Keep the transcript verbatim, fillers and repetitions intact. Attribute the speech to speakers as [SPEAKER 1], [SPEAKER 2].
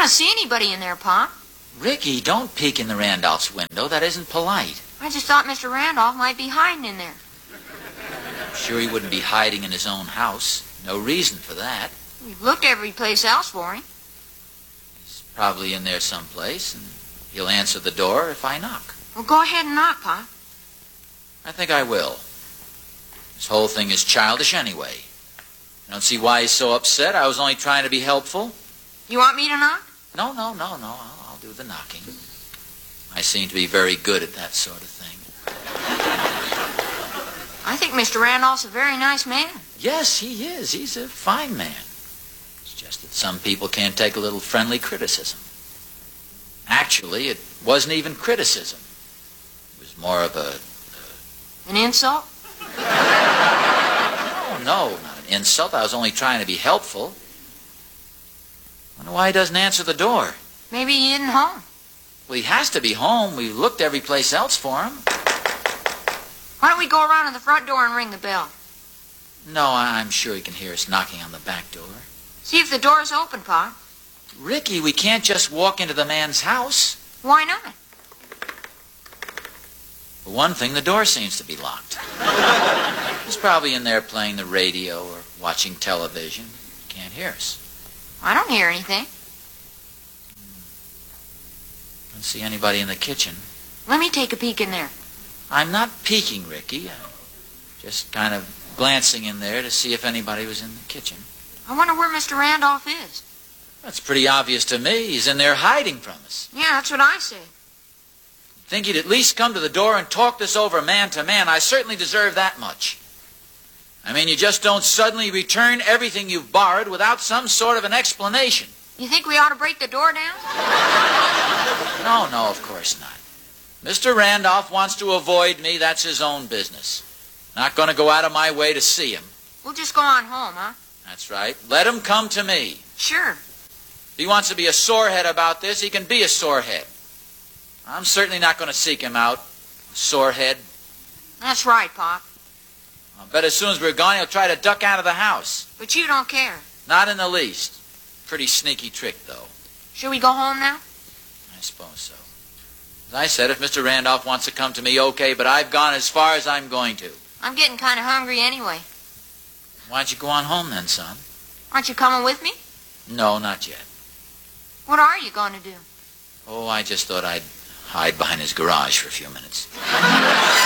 [SPEAKER 1] don't see anybody in there, Pop.
[SPEAKER 2] Ricky, don't peek in the Randolph's window. That isn't polite.
[SPEAKER 1] I just thought Mister Randolph might be hiding in there.
[SPEAKER 2] I'm sure he wouldn't be hiding in his own house. No reason for that.
[SPEAKER 1] We've looked every place else for him.
[SPEAKER 2] He's probably in there someplace, and he'll answer the door if I knock.
[SPEAKER 1] Well, go ahead and knock, Pop.
[SPEAKER 2] I think I will. This whole thing is childish anyway. I don't see why he's so upset. I was only trying to be helpful.
[SPEAKER 1] You want me to knock?
[SPEAKER 2] No, no, no, no. I'll, I'll do the knocking. I seem to be very good at that sort of thing.
[SPEAKER 1] I think Mister Randolph's a very nice man.
[SPEAKER 2] Yes, he is. He's a fine man. It's just that some people can't take a little friendly criticism. Actually, it wasn't even criticism. It was more of a...
[SPEAKER 1] An insult?
[SPEAKER 2] No, no, not an insult. I was only trying to be helpful. I wonder why he doesn't answer the door.
[SPEAKER 1] Maybe he isn't home.
[SPEAKER 2] Well, he has to be home. We looked every place else for him.
[SPEAKER 1] Why don't we go around to the front door and ring the bell?
[SPEAKER 2] No, I- I'm sure he can hear us knocking on the back door.
[SPEAKER 1] See if the door's open, Pop.
[SPEAKER 2] Ricky, we can't just walk into the man's house.
[SPEAKER 1] Why not?
[SPEAKER 2] For one thing, the door seems to be locked. He's probably in there playing the radio or watching television. Can't hear us.
[SPEAKER 1] I don't hear anything.
[SPEAKER 2] Don't see anybody in the kitchen.
[SPEAKER 1] Let me take a peek in there.
[SPEAKER 2] I'm not peeking, Ricky. I'm just kind of glancing in there to see if anybody was in the kitchen.
[SPEAKER 1] I wonder where Mister Randolph is.
[SPEAKER 2] That's pretty obvious to me. He's in there hiding from us.
[SPEAKER 1] Yeah, that's what I say.
[SPEAKER 2] Think he'd at least come to the door and talk this over man to man. I certainly deserve that much. I mean, you just don't suddenly return everything you've borrowed without some sort of an explanation.
[SPEAKER 1] You think we ought to break the door down?
[SPEAKER 2] No, no, of course not. Mister Randolph wants to avoid me. That's his own business. Not going to go out of my way to see him.
[SPEAKER 1] We'll just go on home, huh?
[SPEAKER 2] That's right. Let him come to me.
[SPEAKER 1] Sure.
[SPEAKER 2] If he wants to be a sorehead about this, he can be a sorehead. I'm certainly not going to seek him out. A sorehead.
[SPEAKER 1] That's right, Pop.
[SPEAKER 2] I'll bet as soon as we're gone, he'll try to duck out of the house.
[SPEAKER 1] But you don't care.
[SPEAKER 2] Not in the least. Pretty sneaky trick, though.
[SPEAKER 1] Should we go home now?
[SPEAKER 2] I suppose so. As I said, if Mister Randolph wants to come to me, okay, but I've gone as far as I'm going to.
[SPEAKER 1] I'm getting kind of hungry anyway.
[SPEAKER 2] Why don't you go on home then, son?
[SPEAKER 1] Aren't you coming with me?
[SPEAKER 2] No, not yet.
[SPEAKER 1] What are you going to do?
[SPEAKER 2] Oh, I just thought I'd hide behind his garage for a few minutes.